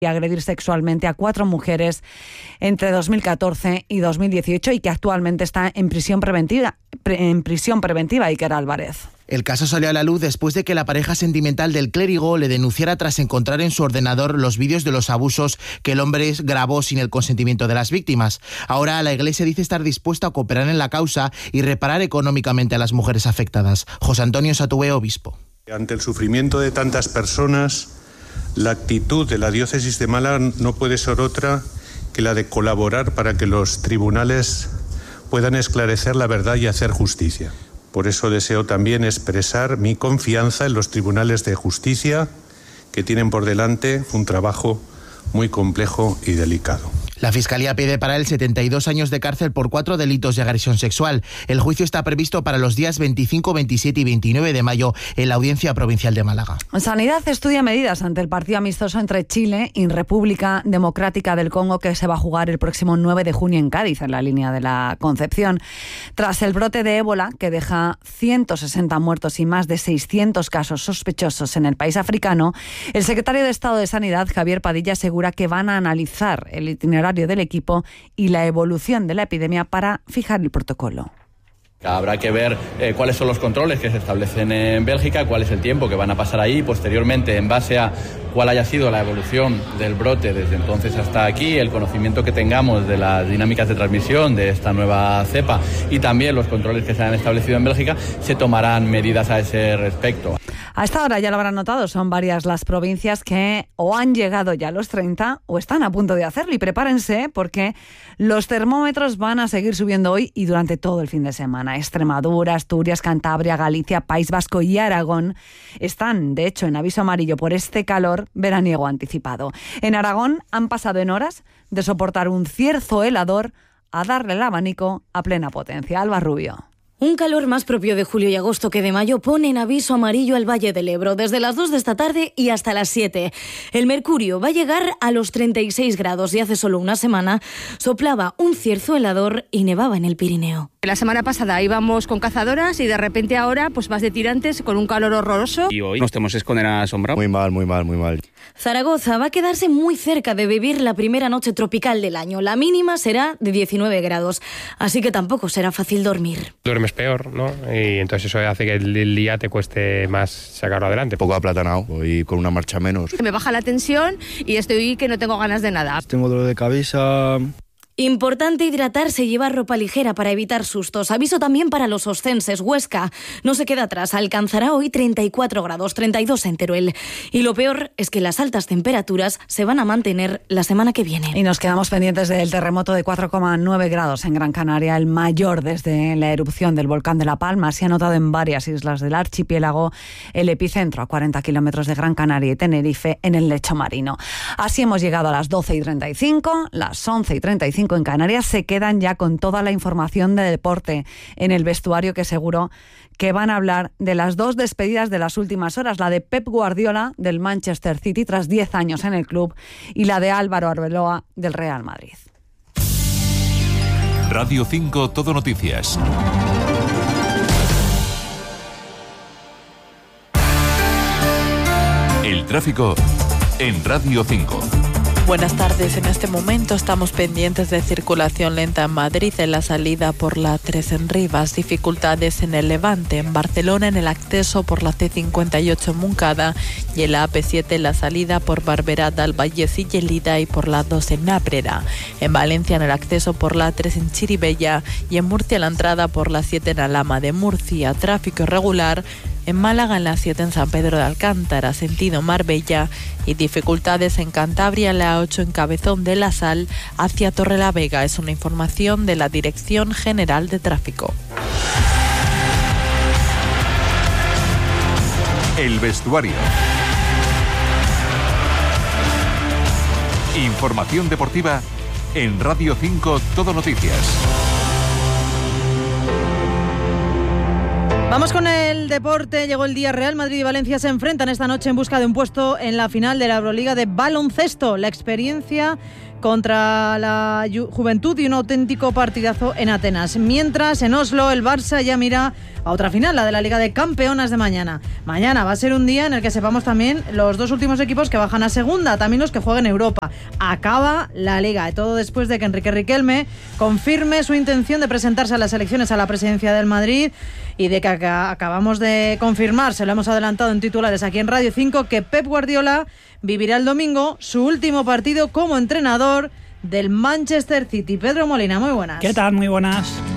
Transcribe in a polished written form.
y agredir sexualmente a 4 mujeres entre 2014 y 2018 y que actualmente está en prisión preventiva, Iker Álvarez. El caso salió a la luz después de que la pareja sentimental del clérigo le denunciara tras encontrar en su ordenador los vídeos de los abusos que el hombre grabó sin el consentimiento de las víctimas. Ahora la Iglesia dice estar dispuesta a cooperar en la causa y reparar económicamente a las mujeres afectadas. José Antonio Satúe, obispo. Ante el sufrimiento de tantas personas, la actitud de la diócesis de Málaga no puede ser otra que la de colaborar para que los tribunales puedan esclarecer la verdad y hacer justicia. Por eso deseo también expresar mi confianza en los tribunales de justicia, que tienen por delante un trabajo muy complejo y delicado. La Fiscalía pide para él 72 años de cárcel por 4 delitos de agresión sexual. El juicio está previsto para los días 25, 27 y 29 de mayo en la Audiencia Provincial de Málaga. Sanidad estudia medidas ante el partido amistoso entre Chile y República Democrática del Congo que se va a jugar el próximo 9 de junio en Cádiz, en la línea de la Concepción. Tras el brote de ébola que deja 160 muertos y más de 600 casos sospechosos en el país africano, el secretario de Estado de Sanidad, Javier Padilla, asegura que van a analizar el itinerario del equipo y la evolución de la epidemia para fijar el protocolo. Habrá que ver cuáles son los controles que se establecen en Bélgica, cuál es el tiempo que van a pasar ahí, posteriormente en base a cuál haya sido la evolución del brote desde entonces hasta aquí, el conocimiento que tengamos de las dinámicas de transmisión de esta nueva cepa y también los controles que se han establecido en Bélgica, se tomarán medidas a ese respecto. A esta hora, ya lo habrán notado, son varias las provincias que o han llegado ya a los 30 o están a punto de hacerlo. Y prepárense porque los termómetros van a seguir subiendo hoy y durante todo el fin de semana. Extremadura, Asturias, Cantabria, Galicia, País Vasco y Aragón están, de hecho, en aviso amarillo por este calor veraniego anticipado. En Aragón han pasado en horas de soportar un cierzo helador a darle el abanico a plena potencia. Alba Rubio. Un calor más propio de julio y agosto que de mayo pone en aviso amarillo al Valle del Ebro desde las 2 de esta tarde y hasta las 7. El mercurio va a llegar a los 36 grados y hace solo una semana soplaba un cierzo helador y nevaba en el Pirineo. La semana pasada íbamos con cazadoras y de repente ahora pues más de tirantes con un calor horroroso. Y hoy nos tenemos que esconder a la sombra. Muy mal, muy mal, muy mal. Zaragoza va a quedarse muy cerca de vivir la primera noche tropical del año. La mínima será de 19 grados, así que tampoco será fácil dormir. Duermes peor, ¿no? Y entonces eso hace que el día te cueste más sacarlo adelante. Poco aplatanado y con una marcha menos. Me baja la tensión y estoy que no tengo ganas de nada. Tengo dolor de cabeza. Importante hidratarse y llevar ropa ligera para evitar sustos. Aviso también para los oscenses. Huesca no se queda atrás. Alcanzará hoy 34 grados, 32 en Teruel. Y lo peor es que las altas temperaturas se van a mantener la semana que viene. Y nos quedamos pendientes del terremoto de 4,9 grados en Gran Canaria, el mayor desde la erupción del volcán de La Palma. Se ha notado en varias islas del archipiélago, el epicentro a 40 kilómetros de Gran Canaria y Tenerife, en el lecho marino. Así hemos llegado a las 12:35, las 11:35 en Canarias. Se quedan ya con toda la información de deporte en el vestuario, que seguro que van a hablar de las 2 despedidas de las últimas horas, la de Pep Guardiola del Manchester City tras 10 años en el club y la de Álvaro Arbeloa del Real Madrid. Radio 5 Todo Noticias. El tráfico en Radio 5. Buenas tardes. En este momento estamos pendientes de circulación lenta en Madrid en la salida por la 3 en Rivas, dificultades en el Levante, en Barcelona en el acceso por la C58 en Montcada y en la AP7 en la salida por Barberá del Vallès y Gelida y por la 2 en Náprera. En Valencia en el acceso por la 3 en Chirivella y en Murcia la entrada por la 7 en Alhama de Murcia. Tráfico irregular en Málaga en la 7 en San Pedro de Alcántara, sentido Marbella, y dificultades en Cantabria en la 8 en Cabezón de la Sal hacia Torrelavega. Es una información de la Dirección General de Tráfico. El vestuario. Información deportiva en Radio 5 Todo Noticias. Vamos con el deporte. Llegó el día. Real Madrid y Valencia se enfrentan esta noche en busca de un puesto en la final de la Euroliga de baloncesto. La experiencia contra la Juventud y un auténtico partidazo en Atenas. Mientras en Oslo el Barça ya mira a otra final, la de la Liga de Campeonas de mañana. Mañana va a ser un día en el que sepamos también los dos últimos equipos que bajan a segunda, también los que jueguen Europa. Acaba la Liga, y todo después de que Enrique Riquelme confirme su intención de presentarse a las elecciones a la presidencia del Madrid, y de que acabamos de confirmar, se lo hemos adelantado en titulares aquí en Radio 5, que Pep Guardiola vivirá el domingo su último partido como entrenador del Manchester City. Pedro Molina, muy buenas. ¿Qué tal? Muy buenas.